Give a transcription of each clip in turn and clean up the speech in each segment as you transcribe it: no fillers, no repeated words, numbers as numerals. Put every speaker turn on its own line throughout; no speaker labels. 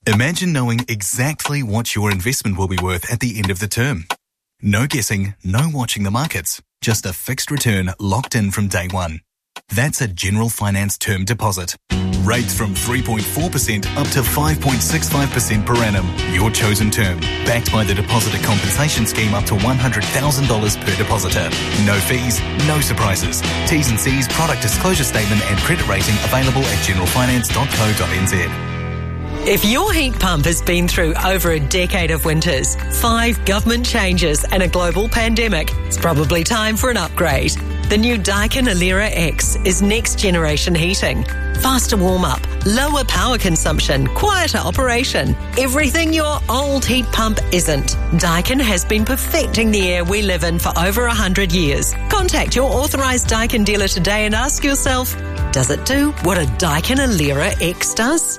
Imagine knowing exactly what your investment will be worth at the end of the term. No guessing, no watching the markets, just a fixed return locked in from day one. That's a General Finance term deposit. Rates from 3.4% up to 5.65% per annum. Your chosen term. Backed by the Depositor Compensation Scheme up to $100,000 per depositor. No fees, no surprises. T's and C's, product disclosure statement and credit rating available at generalfinance.co.nz.
If your heat pump has been through over a decade of winters, 5 government changes and a global pandemic, it's probably time for an upgrade. The new Daikin Alera X is next generation heating. Faster warm-up, lower power consumption, quieter operation. Everything your old heat pump isn't. Daikin has been perfecting the air we live in for over 100 years. Contact your authorised Daikin dealer today and ask yourself, does it do what a Daikin Alera X does?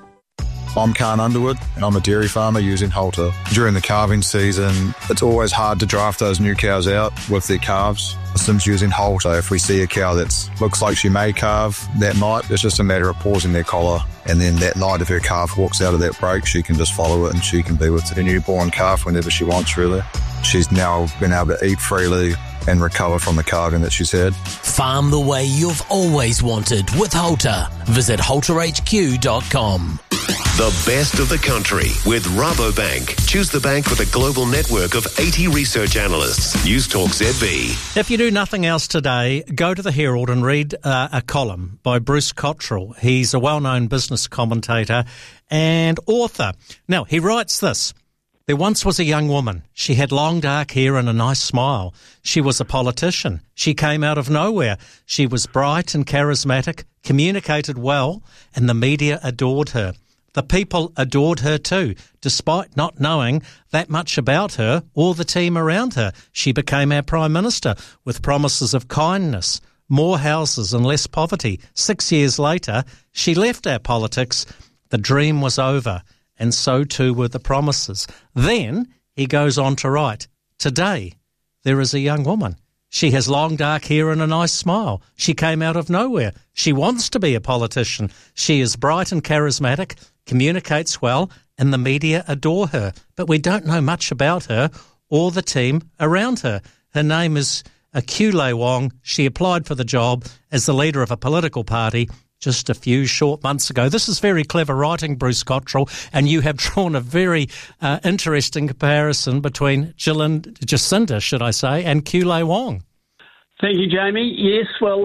I'm Khan Underwood and I'm a dairy farmer using Halter. During the calving season, it's always hard to draft those new cows out with their calves. Since using Halter, if we see a cow that looks like she may calve that night, it's just a matter of pausing their collar. And then that night, if her calf walks out of that break, she can just follow it and she can be with her newborn calf whenever she wants, really. She's now been able to eat freely and recover from the calving that she's had.
Farm the way you've always wanted with Halter. Visit halterhq.com.
The best of the country with Rabobank. Choose the bank with a global network of 80 research analysts. News Talk ZB.
If you do nothing else today, go to the Herald and read a column by Bruce Cottrell. He's a well-known business commentator and author. Now, he writes this. There once was a young woman. She had long dark hair and a nice smile. She was a politician. She came out of nowhere. She was bright and charismatic, communicated well, and the media adored her. The people adored her too, despite not knowing that much about her or the team around her. She became our Prime Minister with promises of kindness, more houses and less poverty. 6 years later, she left our politics. The dream was over, and so too were the promises. Then he goes on to write, today there is a young woman. She has long dark hair and a nice smile. She came out of nowhere. She wants to be a politician. She is bright and charismatic, communicates well, and the media adore her. But we don't know much about her or the team around her. Her name is Kyu-Lei Wong. She applied for the job as the leader of a political party just a few short months ago. This is very clever writing, Bruce Cottrell, and you have drawn a very interesting comparison between Jacinda, should I say, and Kyu-Lei Wong.
Thank you, Jamie. Yes, well,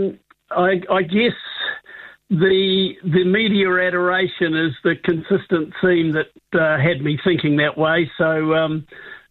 I guess the media adoration is the consistent theme that had me thinking that way. So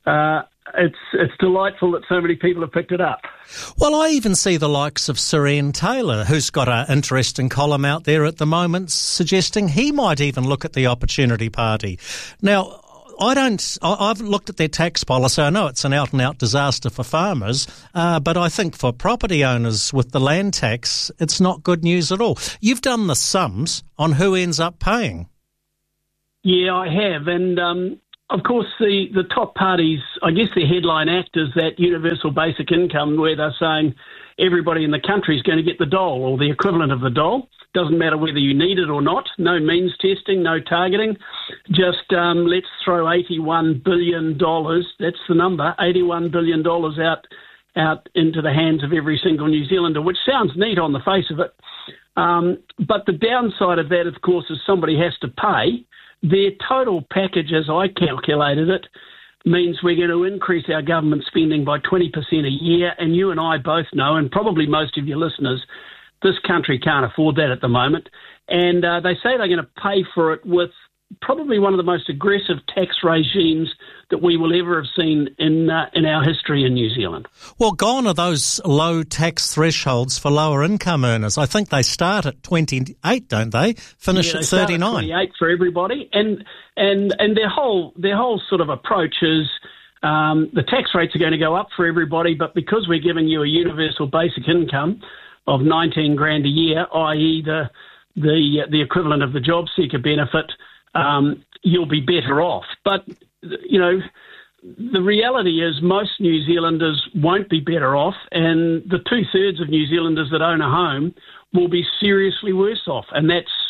it's delightful that so many people have picked it up.
Well, I even see the likes of Suren Taylor, who's got an interesting column out there at the moment suggesting he might even look at the Opportunity Party. Now, I've looked at their tax policy. I know it's an out-and-out disaster for farmers, but I think for property owners with the land tax, it's not good news at all. You've done the sums on who ends up paying.
Yeah, I have, and of course, the top parties, I guess the headline act is that universal basic income where they're saying everybody in the country is going to get the dole or the equivalent of the dole. Doesn't matter whether you need it or not. No means testing, no targeting. Just let's throw $81 billion, that's the number, $81 billion out into the hands of every single New Zealander, which sounds neat on the face of it. But the downside of that, of course, is somebody has to pay. Their total package, as I calculated it, means we're going to increase our government spending by 20% a year, and you and I both know, and probably most of your listeners, this country can't afford that at the moment. And they say they're going to pay for it with probably one of the most aggressive tax regimes that we will ever have seen in our history in New Zealand.
Well, gone are those low tax thresholds for lower income earners. I think they start at 28, don't they? Finish at 39.
Start at 28 for everybody, and their whole sort of approach is the tax rates are going to go up for everybody, but because we're giving you a universal basic income of $19,000 a year, i.e. the equivalent of the job seeker benefit, you'll be better off. But, you know, the reality is most New Zealanders won't be better off, and the 2/3 of New Zealanders that own a home will be seriously worse off. And that's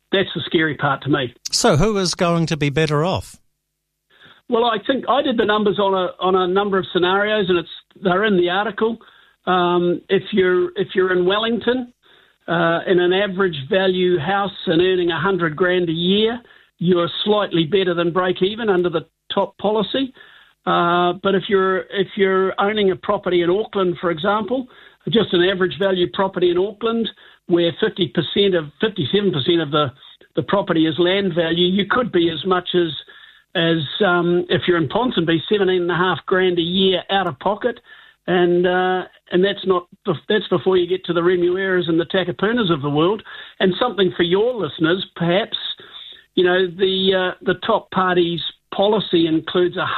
That's the scary part to me.
So who is going to be better off?
Well, I think I did the numbers on a number of scenarios, and they're in the article. If you're in Wellington, in an average value house and earning $100,000 a year, you're slightly better than break even under the top policy. But if you're owning a property in Auckland, for example, just an average value property in Auckland, where 57% of the property is land value, you could be as much as if you're in Ponsonby, $17,500 a year out of pocket, and that's before you get to the Remueras and the Takapunas of the world. And something for your listeners, perhaps, the top party's policy includes a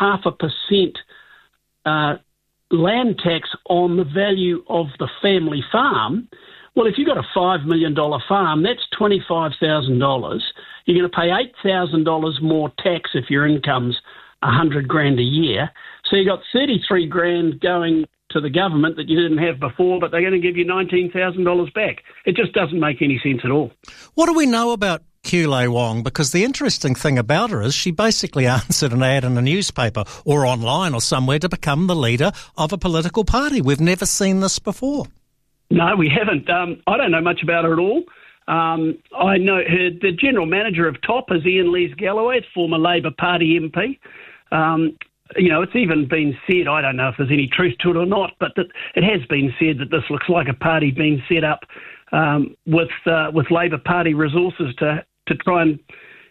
0.5% land tax on the value of the family farm. Well, if you've got a $5 million farm, that's $25,000. You're going to pay $8,000 more tax if your income's $100,000 a year. So you got $33,000 going to the government that you didn't have before, but they're going to give you $19,000 back. It just doesn't make any sense at all.
What do we know about Kulei Wong? Because the interesting thing about her is she basically answered an ad in a newspaper or online or somewhere to become the leader of a political party. We've never seen this before.
No, we haven't. I don't know much about her at all. I know the general manager of TOP is Ian Lees-Galloway, former Labor Party MP. It's even been said, I don't know if there's any truth to it or not, but that it has been said that this looks like a party being set up with Labor Party resources to try and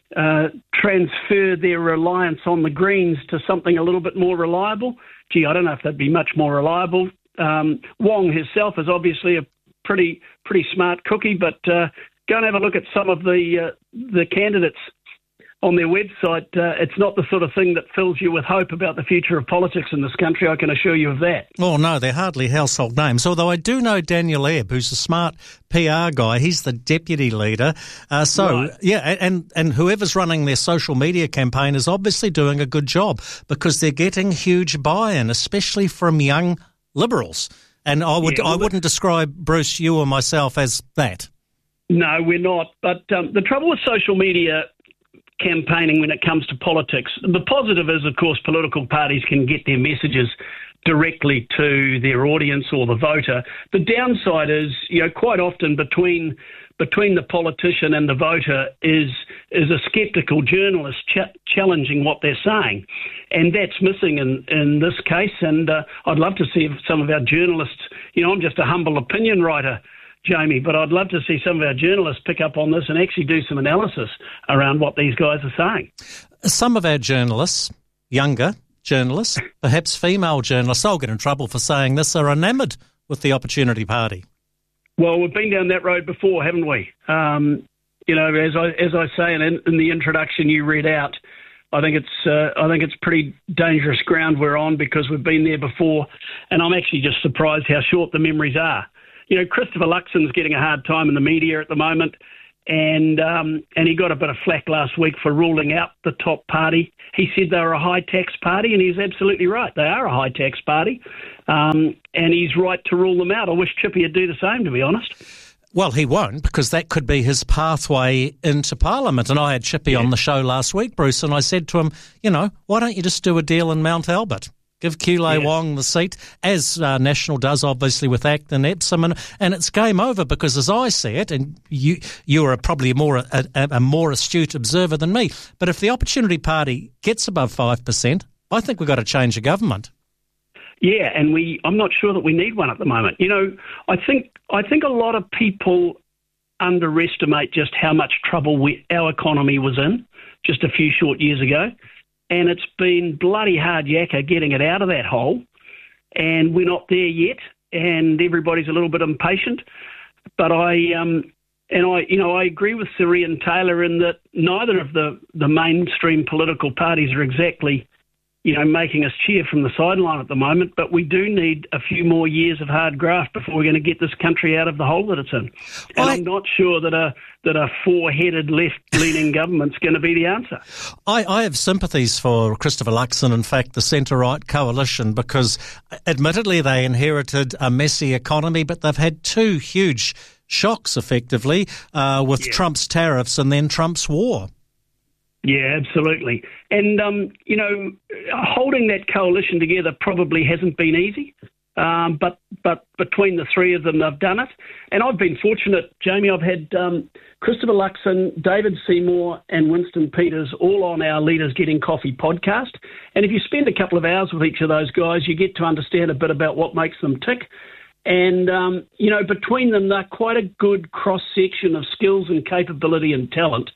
transfer their reliance on the Greens to something a little bit more reliable. Gee, I don't know if that'd be much more reliable. Wong herself is obviously a pretty smart cookie, but go and have a look at some of the candidates on their website. It's not the sort of thing that fills you with hope about the future of politics in this country, I can assure you of that.
Oh, no, they're hardly household names, although I do know Daniel Ebb, who's a smart PR guy. He's the deputy leader. Right. Yeah, and whoever's running their social media campaign is obviously doing a good job because they're getting huge buy-in, especially from young Liberals. And I wouldn't describe Bruce, you or myself as that.
No, we're not. But the trouble with social media campaigning when it comes to politics, the positive is, of course, political parties can get their messages directly to their audience or the voter. The downside is, quite often between the politician and the voter is a sceptical journalist challenging what they're saying. And that's missing in this case. And I'd love to see if some of our journalists, I'm just a humble opinion writer, Jamie, but I'd love to see some of our journalists pick up on this and actually do some analysis around what these guys are saying.
Some of our journalists, younger journalists, perhaps female journalists, I'll get in trouble for saying this, are enamoured with the Opportunity Party.
Well, we've been down that road before, haven't we? As I say in the introduction you read out, I think it's pretty dangerous ground we're on because we've been there before, and I'm actually just surprised how short the memories are. Christopher Luxon's getting a hard time in the media at the moment, and he got a bit of flack last week for ruling out the top party. He said they were a high-tax party, and he's absolutely right. They are a high-tax party, and he's right to rule them out. I wish Chippy would do the same, to be honest.
Well, he won't, because that could be his pathway into Parliament. And I had Chippy on the show last week, Bruce, and I said to him, why don't you just do a deal in Mount Albert? Give Kulei Wong the seat, as National does, obviously, with Acton Epsom, and it's game over because, as I see it, and you are probably a more astute observer than me, but if the Opportunity Party gets above 5%, I think we've got to change the government.
Yeah, and I'm not sure that we need one at the moment. I think a lot of people underestimate just how much trouble our economy was in just a few short years ago. And it's been bloody hard yakka getting it out of that hole, and we're not there yet. And everybody's a little bit impatient. But I agree with Sir Ian Taylor in that neither of the mainstream political parties are exactly, making us cheer from the sideline at the moment. But we do need a few more years of hard graft before we're going to get this country out of the hole that it's in. And I'm not sure that a four-headed left-leaning government's going to be the answer.
I have sympathies for Christopher Luxon, in fact, the centre-right coalition, because admittedly they inherited a messy economy, but they've had two huge shocks, effectively, with Trump's tariffs and then Trump's war.
Yeah, absolutely. And, holding that coalition together probably hasn't been easy. But between the three of them, they've done it. And I've been fortunate, Jamie. I've had Christopher Luxon, David Seymour and Winston Peters all on our Leaders Getting Coffee podcast. And if you spend a couple of hours with each of those guys, you get to understand a bit about what makes them tick. And, between them, they're quite a good cross-section of skills and capability and talent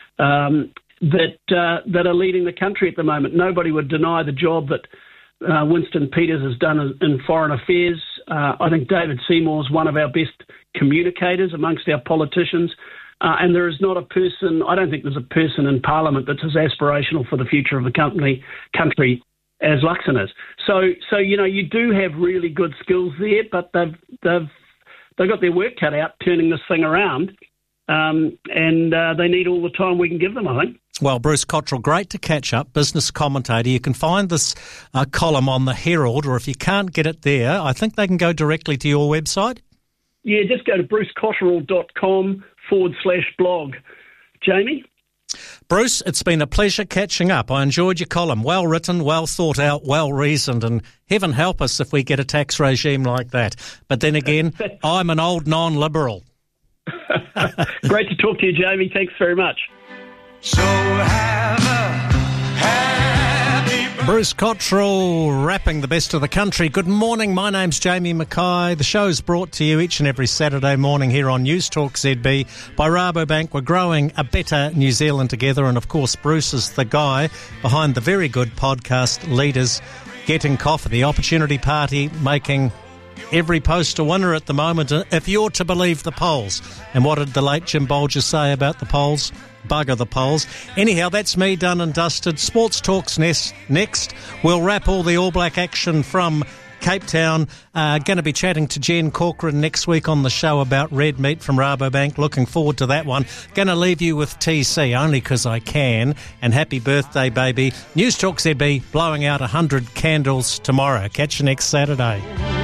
that are leading the country at the moment. Nobody would deny the job that Winston Peters has done in foreign affairs. I think David Seymour is one of our best communicators amongst our politicians. And there is not a person, I don't think there's a person in Parliament that's as aspirational for the future of the country as Luxon is. So you do have really good skills there, but they've got their work cut out turning this thing around. And they need all the time we can give them, I think.
Well, Bruce Cottrell, great to catch up, business commentator. You can find this column on the Herald, or if you can't get it there, I think they can go directly to your website.
Yeah, just go to brucecottrell.com/blog. Jamie?
Bruce, it's been a pleasure catching up. I enjoyed your column. Well written, well thought out, well reasoned, and heaven help us if we get a tax regime like that. But then again, I'm an old non-liberal.
Great to talk to you, Jamie. Thanks very much.
So have a happy birthday.
Bruce Cottrell rapping the best of the country. Good morning, my name's Jamie Mackay. The show's brought to you each and every Saturday morning here on News Talk ZB by Rabobank. We're growing a better New Zealand together, and of course Bruce is the guy behind the very good podcast Leaders Getting Coffee, the Opportunity Party making every post a winner at the moment, if you're to believe the polls. And what did the late Jim Bolger say about the polls? Bugger the polls. Anyhow, that's me done and dusted. Sports Talks next. We'll wrap all the All Black action from Cape Town. Going to be chatting to Jen Corcoran next week on the show about red meat from Rabobank. Looking forward to that one. Going to leave you with TC, only because I can. And happy birthday, baby. News Talk ZB blowing out 100 candles tomorrow. Catch you next Saturday.